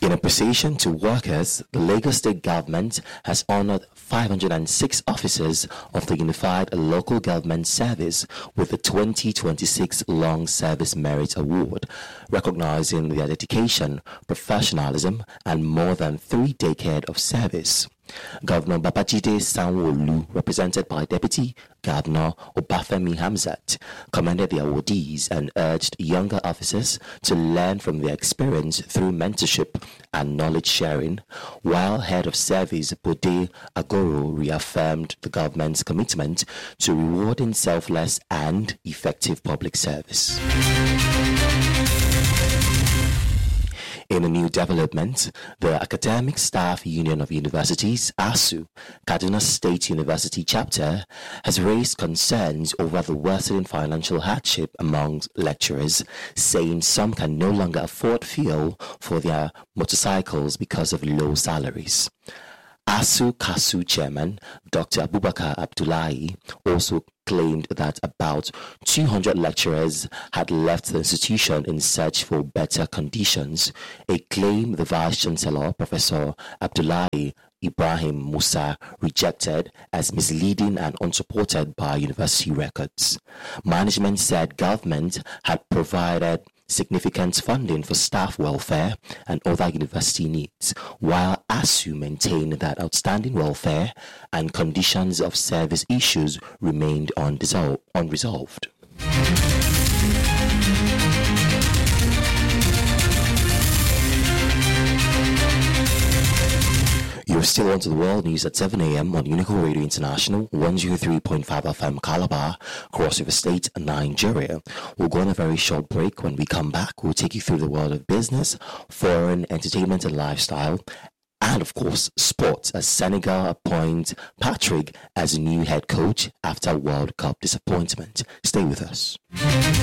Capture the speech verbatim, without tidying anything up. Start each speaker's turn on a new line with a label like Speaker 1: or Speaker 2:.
Speaker 1: In appreciation to workers, the Lagos State Government has honored five hundred six officers of the Unified Local Government Service with the twenty twenty-six Long Service Merit Award, recognizing their dedication, professionalism, and more than three decades of service. Governor Babajide Sanwo-Olu, represented by Deputy Governor Obafemi Hamzat, commended the awardees and urged younger officers to learn from their experience through mentorship and knowledge sharing, while Head of Service Bode Agoro reaffirmed the government's commitment to rewarding selfless and effective public service. In a new development, the Academic Staff Union of Universities, ASU, Kaduna State University chapter, has raised concerns over the worsening financial hardship among lecturers, saying some can no longer afford fuel for their motorcycles because of low salaries. ASU KASU chairman Doctor Abubakar Abdullahi also claimed that about two hundred lecturers had left the institution in search for better conditions, a claim the Vice Chancellor, Professor Abdullahi Ibrahim Musa, rejected as misleading and unsupported by university records. Management said government had provided significant funding for staff welfare and other university needs, while ASU maintained that outstanding welfare and conditions of service issues remained undisol- unresolved. You're still on to the world news at seven a.m. on Unico Radio International, one oh three point five F M Calabar, Cross River State, Nigeria. We'll go on a very short break. When we come back, we'll take you through the world of business, foreign, entertainment and lifestyle, and of course, sports, as Senegal appoints Patrick as new head coach after World Cup disappointment. Stay with us.